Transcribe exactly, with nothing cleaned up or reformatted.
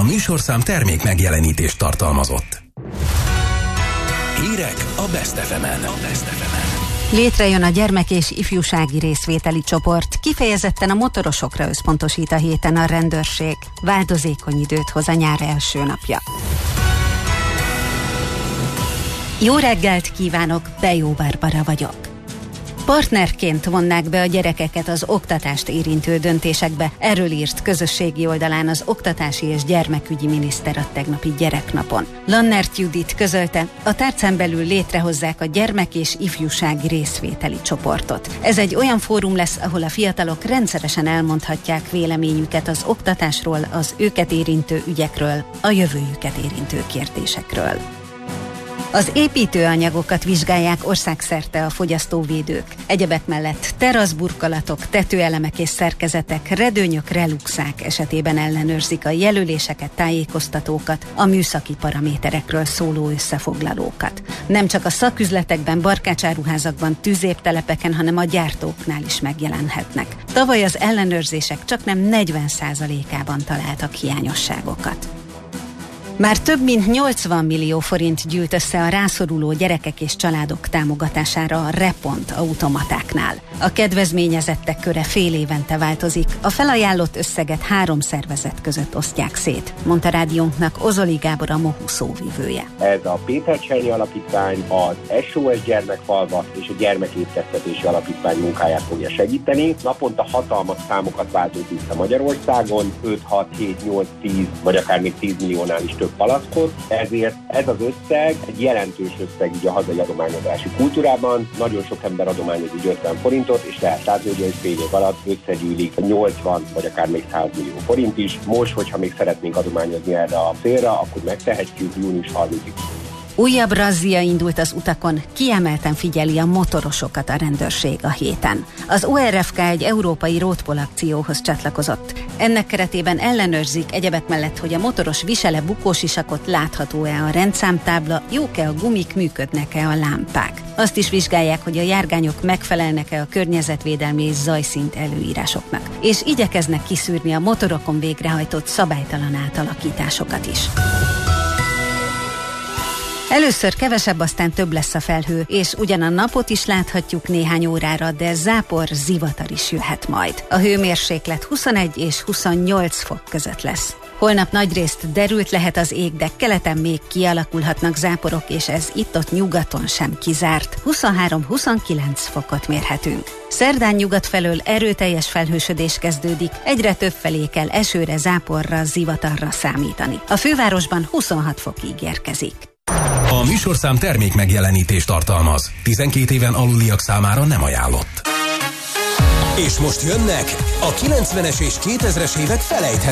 műsorszám termék megjelenítést tartalmazott. Hírek a Best ef emen. A Best ef emen. Létrejön a gyermek- és ifjúsági részvételi csoport. Kifejezetten a motorosokra összpontosít a héten a rendőrség. Változékony időt hoz a nyár első napja. Jó reggelt kívánok, Bejó Barbara vagyok. Partnerként vonnák be a gyerekeket az oktatást érintő döntésekbe. Erről írt közösségi oldalán az oktatási és gyermekügyi miniszter a tegnapi gyereknapon. Lannert Judit közölte, a tárcán belül létrehozzák a gyermek- és ifjúsági részvételi csoportot. Ez egy olyan fórum lesz, ahol a fiatalok rendszeresen elmondhatják véleményüket az oktatásról, az őket érintő ügyekről, a jövőjüket érintő kérdésekről. Az építőanyagokat vizsgálják országszerte a fogyasztóvédők. Egyebek mellett teraszburkolatok, tetőelemek és szerkezetek, redőnyök, reluxák esetében ellenőrzik a jelöléseket, tájékoztatókat, a műszaki paraméterekről szóló összefoglalókat. Nem csak a szaküzletekben, barkácsáruházakban, tűzéptelepeken, hanem a gyártóknál is megjelenhetnek. Tavaly az ellenőrzések csaknem negyven százalékában találtak hiányosságokat. Már több mint nyolcvan millió forint gyűlt össze a rászoruló gyerekek és családok támogatására a Repont automatáknál. A kedvezményezettek köre fél évente változik, a felajánlott összeget három szervezet között osztják szét, mondta rádiónknak Ozoli Gábor, a MOHU szóvivője. Ez a Péter Csernyi Alapítvány, az es o es Gyermekfalva és a Gyermekétkeztetési Alapítvány munkáját fogja segíteni. Naponta hatalmas számokat váltunk vissza Magyarországon, öt, hat, hét, nyolc, tíz vagy akár még tíz milliónál is több palackot, ezért ez az összeg egy jelentős összeg így a hazai adományozási kultúrában. Nagyon sok ember adományoz így ötven forintot, és lehet látni, hogy egy fél év alatt összegyűlik nyolcvan vagy akár még száz millió forint is. Most, hogyha még szeretnénk adományozni erre a célra, akkor megtehetjük június harmincadikáig. Újabb razzia indult az utakon, kiemelten figyeli a motorosokat a rendőrség a héten. Az o er ef ká egy európai roadpol akcióhoz csatlakozott. Ennek keretében ellenőrzik egyebek mellett, hogy a motoros visele bukósisakot, látható-e a rendszámtábla, jók-e a gumik, működnek-e a lámpák. Azt is vizsgálják, hogy a járgányok megfelelnek-e a környezetvédelmi és zajszint előírásoknak. És igyekeznek kiszűrni a motorokon végrehajtott szabálytalan átalakításokat is. Először kevesebb, aztán több lesz a felhő, és ugyan a napot is láthatjuk néhány órára, de zápor, zivatar is jöhet majd. A hőmérséklet huszonegy és huszonnyolc fok között lesz. Holnap nagyrészt derült lehet az ég, de keleten még kialakulhatnak záporok, és ez itt-ott nyugaton sem kizárt. huszonhárom-huszonkilenc fokot mérhetünk. Szerdán nyugat felől erőteljes felhősödés kezdődik, egyre több felé kell esőre, záporra, zivatarra számítani. A fővárosban huszonhat fok ígérkezik. A műsorszám termék megjelenítést tartalmaz. tizenkét éven aluliak számára nem ajánlott. És most jönnek a kilencvenes és kétezres évek felejthet